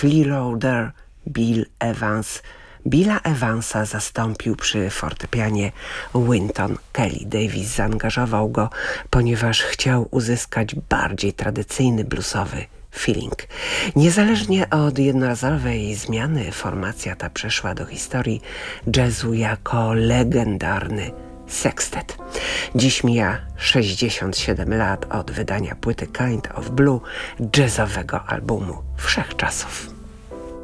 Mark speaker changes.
Speaker 1: Freeloader Bill Evans. Billa Evansa zastąpił przy fortepianie Wynton Kelly. Davis zaangażował go, ponieważ chciał uzyskać bardziej tradycyjny bluesowy feeling. Niezależnie od jednorazowej zmiany, formacja ta przeszła do historii jazzu jako legendarny sextet. Dziś mija 67 lat od wydania płyty Kind of Blue, jazzowego albumu wszechczasów.